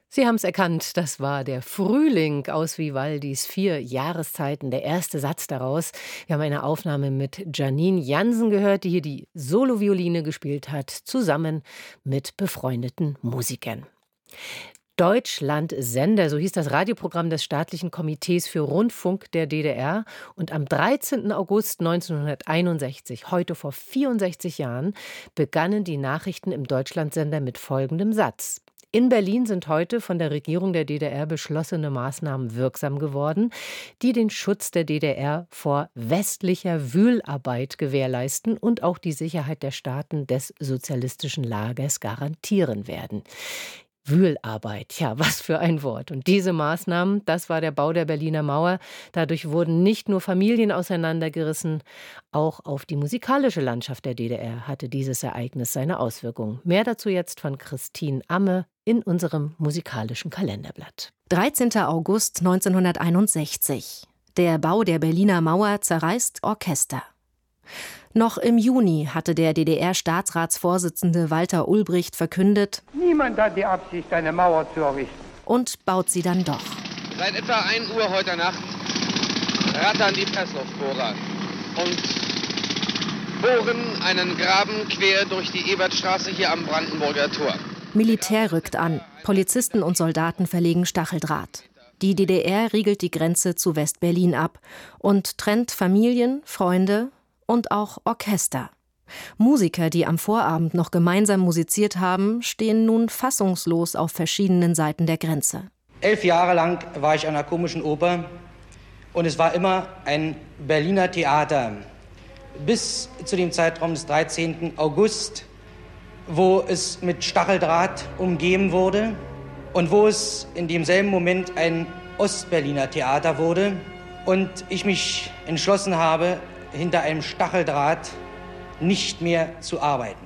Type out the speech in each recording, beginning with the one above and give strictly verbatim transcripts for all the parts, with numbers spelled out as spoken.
Sie haben es erkannt, das war der Frühling aus Vivaldis vier Jahreszeiten, der erste Satz daraus. Wir haben eine Aufnahme mit Janine Jansen gehört, die hier die Solovioline gespielt hat, zusammen mit befreundeten Musikern. Deutschlandsender, so hieß das Radioprogramm des Staatlichen Komitees für Rundfunk der D D R. Und am dreizehnten August neunzehnhunderteinundsechzig, heute vor vierundsechzig Jahren, begannen die Nachrichten im Deutschlandsender mit folgendem Satz. In Berlin sind heute von der Regierung der D D R beschlossene Maßnahmen wirksam geworden, die den Schutz der D D R vor westlicher Wühlarbeit gewährleisten und auch die Sicherheit der Staaten des sozialistischen Lagers garantieren werden. Wühlarbeit, ja, was für ein Wort. Und diese Maßnahmen, das war der Bau der Berliner Mauer. Dadurch wurden nicht nur Familien auseinandergerissen, auch auf die musikalische Landschaft der D D R hatte dieses Ereignis seine Auswirkungen. Mehr dazu jetzt von Christine Amme in unserem musikalischen Kalenderblatt. dreizehnten August neunzehnhunderteinundsechzig. Der Bau der Berliner Mauer zerreißt Orchester. Noch im Juni hatte der D D R-Staatsratsvorsitzende Walter Ulbricht verkündet: Niemand hat die Absicht, eine Mauer zu errichten. Und baut sie dann doch. Seit etwa ein Uhr heute Nacht rattern die Pressluftbohrer und bohren einen Graben quer durch die Ebertstraße hier am Brandenburger Tor. Militär rückt an. Polizisten und Soldaten verlegen Stacheldraht. Die D D R riegelt die Grenze zu West-Berlin ab und trennt Familien, Freunde und auch Orchester. Musiker, die am Vorabend noch gemeinsam musiziert haben, stehen nun fassungslos auf verschiedenen Seiten der Grenze. Elf Jahre lang war ich an einer komischen Oper und es war immer ein Berliner Theater. Bis zu dem Zeitraum des dreizehnten August, wo es mit Stacheldraht umgeben wurde und wo es in demselben Moment ein Ostberliner Theater wurde und ich mich entschlossen habe, hinter einem Stacheldraht nicht mehr zu arbeiten.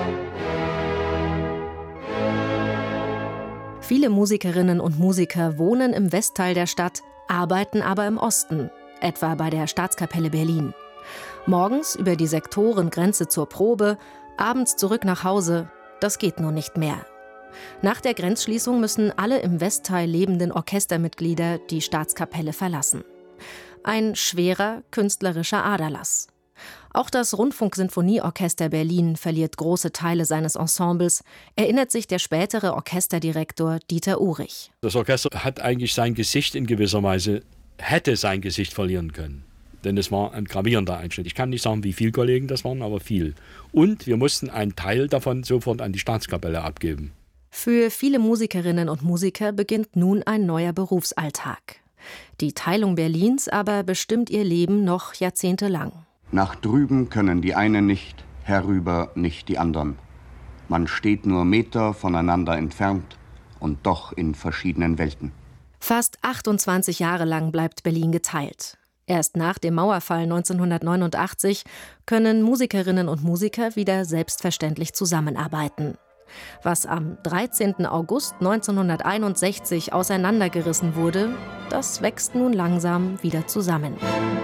Viele Musikerinnen und Musiker wohnen im Westteil der Stadt, arbeiten aber im Osten, etwa bei der Staatskapelle Berlin. Morgens über die Sektorengrenze zur Probe, abends zurück nach Hause, das geht nun nicht mehr. Nach der Grenzschließung müssen alle im Westteil lebenden Orchestermitglieder die Staatskapelle verlassen. Ein schwerer künstlerischer Aderlass. Auch das Rundfunk-Sinfonieorchester Berlin verliert große Teile seines Ensembles, erinnert sich der spätere Orchesterdirektor Dieter Uhrig. Das Orchester hat eigentlich sein Gesicht in gewisser Weise, hätte sein Gesicht verlieren können. Denn es war ein gravierender Einschnitt. Ich kann nicht sagen, wie viele Kollegen das waren, aber viel. Und wir mussten einen Teil davon sofort an die Staatskapelle abgeben. Für viele Musikerinnen und Musiker beginnt nun ein neuer Berufsalltag. Die Teilung Berlins aber bestimmt ihr Leben noch jahrzehntelang. Nach drüben können die einen nicht, herüber nicht die anderen. Man steht nur Meter voneinander entfernt und doch in verschiedenen Welten. Fast achtundzwanzig Jahre lang bleibt Berlin geteilt. Erst nach dem Mauerfall neunzehnhundertneunundachtzig können Musikerinnen und Musiker wieder selbstverständlich zusammenarbeiten. Was am dreizehnten August neunzehnhunderteinundsechzig auseinandergerissen wurde, das wächst nun langsam wieder zusammen.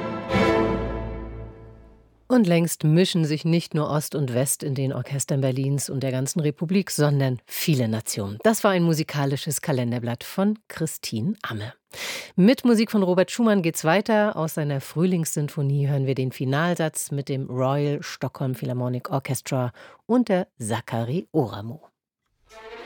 Und längst mischen sich nicht nur Ost und West in den Orchestern Berlins und der ganzen Republik, sondern viele Nationen. Das war ein musikalisches Kalenderblatt von Christine Amme. Mit Musik von Robert Schumann geht's weiter. Aus seiner Frühlingssinfonie hören wir den Finalsatz mit dem Royal Stockholm Philharmonic Orchestra und der Sakari Oramo.